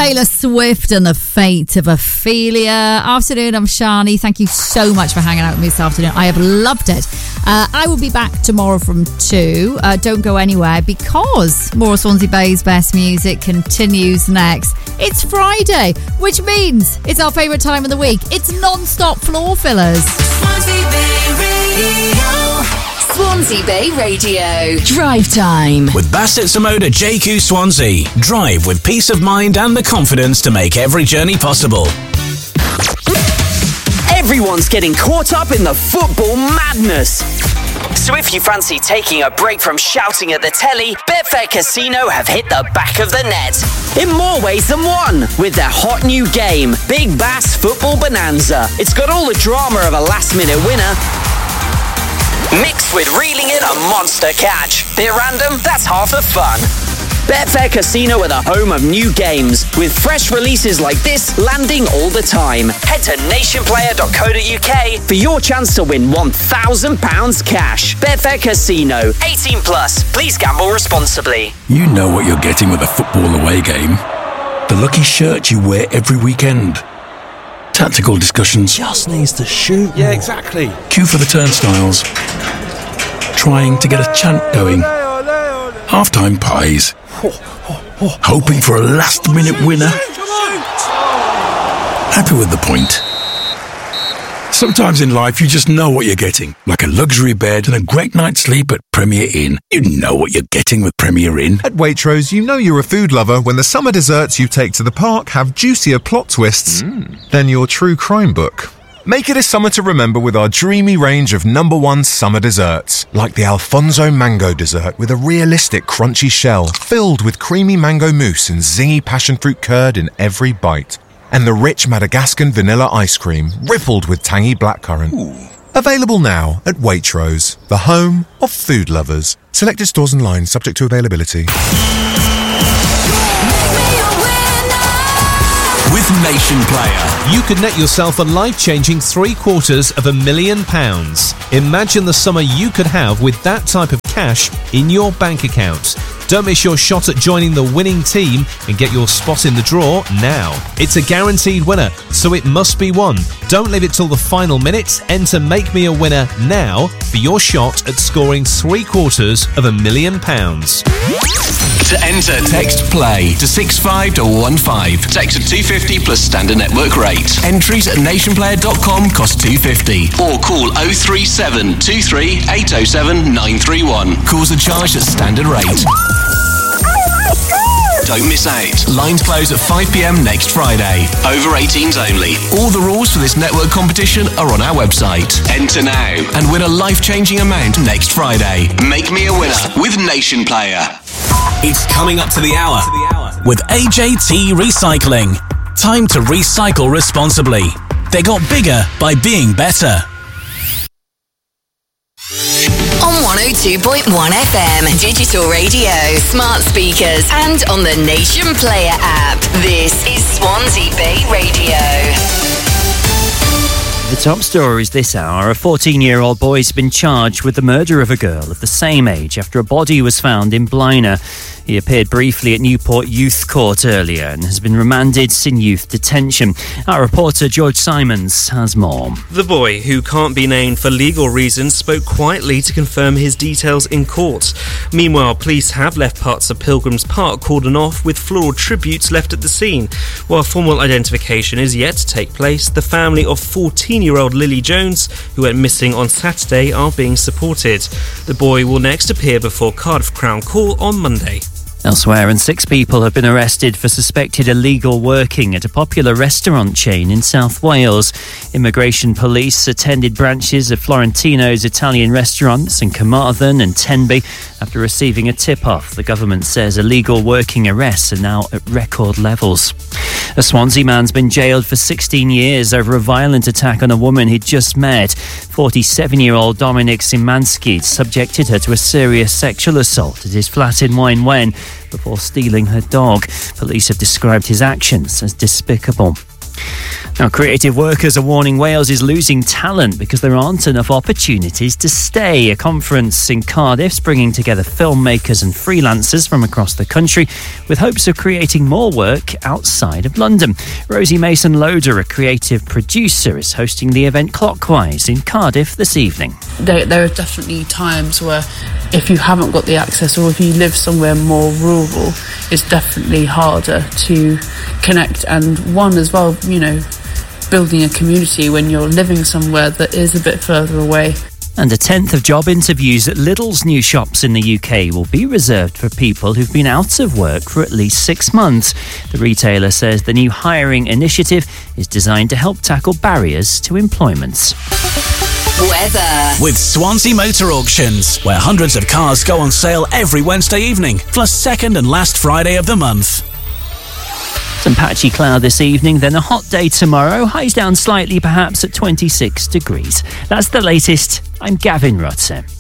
Taylor Swift and the Fate of Ophelia. Afternoon, I'm Shani. Thank you so much for hanging out with me this afternoon. I have loved it. I will be back tomorrow from 2. Don't go anywhere because more of Swansea Bay's best music continues next. It's Friday, which means it's our favourite time of the week. It's non-stop floor fillers. Swansea Bay Radio. Swansea Bay Radio. Drive time. With Bassett Samoda JQ Swansea. Drive with peace of mind and the confidence to make every journey possible. Everyone's getting caught up in the football madness. So if you fancy taking a break from shouting at the telly, Betfair Casino have hit the back of the net. In more ways than one, with their hot new game, Big Bass Football Bonanza. It's got all the drama of a last-minute winner, mixed with reeling in a monster catch. Bit random? That's half the fun. Betfair Casino are the home of new games, with fresh releases like this landing all the time. Head to nationplayer.co.uk for your chance to win £1,000 cash. Betfair Casino. 18 plus. Please gamble responsibly. You know what you're getting with a football away game. The lucky shirt you wear every weekend. Tactical discussions. Just needs to shoot. Yeah, exactly. Queue for the turnstiles. Trying to get a chant going. Half-time pies. Hoping for a last-minute winner. Happy with the point. Sometimes in life you just know what you're getting. Like a luxury bed and a great night's sleep at Premier Inn. You know what you're getting with Premier Inn. At Waitrose, you know you're a food lover when the summer desserts you take to the park have juicier plot twists than your true crime book. Make it a summer to remember with our dreamy range of #1 summer desserts, like the Alfonso Mango dessert with a realistic crunchy shell filled with creamy mango mousse and zingy passion fruit curd in every bite, and the rich Madagascan vanilla ice cream rippled with tangy blackcurrant. Available now at Waitrose, the home of food lovers. Selected stores and lines subject to availability. With Nation Player. You could net yourself a life-changing £750,000. Imagine the summer you could have with that type of cash in your bank account. Don't miss your shot at joining the winning team and get your spot in the draw now. It's a guaranteed winner, so it must be won. Don't leave it till the final minute. Enter Make Me a Winner now for your shot at scoring £750,000. To enter, text PLAY to 65215. Text to 250 plus standard network rate. Entries at nationplayer.com cost £2.50. Or call 037 23 807 931. Calls are charged at standard rate. Don't miss out. Lines close at 5 p.m. next Friday. Over 18s only. All the rules for this network competition are on our website. Enter now and win a life-changing amount next Friday. Make me a winner with Nation Player. It's coming up to the hour with AJT Recycling. Time to recycle responsibly. They got bigger by being better. On 102.1 FM, digital radio, smart speakers, and on the Nation Player app. This is Swansea Bay Radio. The top stories this hour. A 14-year-old boy has been charged with the murder of a girl of the same age after a body was found in Blaenau. He appeared briefly at Newport Youth Court earlier and has been remanded in youth detention. Our reporter George Simons has more. The boy, who can't be named for legal reasons, spoke quietly to confirm his details in court. Meanwhile, police have left parts of Pilgrims Park cordoned off with floral tributes left at the scene. While formal identification is yet to take place, the family of 14-year-old Lily Jones, who went missing on Saturday, are being supported. The boy will next appear before Cardiff Crown Court on Monday. Elsewhere, and 6 people have been arrested for suspected illegal working at a popular restaurant chain in South Wales. Immigration police attended branches of Florentino's Italian restaurants in Carmarthen and Tenby after receiving a tip-off. The government says illegal working arrests are now at record levels. A Swansea man's been jailed for 16 years over a violent attack on a woman he'd just met. 47-year-old Dominic Szymanski subjected her to a serious sexual assault at his flat in Waun Wen before stealing her dog. Police have described his actions as despicable. Now, creative workers are warning Wales is losing talent because there aren't enough opportunities to stay. A conference in Cardiff's bringing together filmmakers and freelancers from across the country with hopes of creating more work outside of London. Rosie Mason-Loader, a creative producer, is hosting the event Clockwise in Cardiff this evening. There are definitely times where if you haven't got the access or if you live somewhere more rural, it's definitely harder to connect. And one as well, building a community when you're living somewhere that is a bit further away. And a tenth of job interviews at Lidl's new shops in the UK will be reserved for people who've been out of work for at least 6 months. The retailer says the new hiring initiative is designed to help tackle barriers to employment. Weather. With Swansea Motor Auctions, where hundreds of cars go on sale every Wednesday evening, plus second and last Friday of the month. Some patchy cloud this evening, then a hot day tomorrow. Highs down slightly, perhaps at 26 degrees. That's the latest. I'm Gavin Rutter.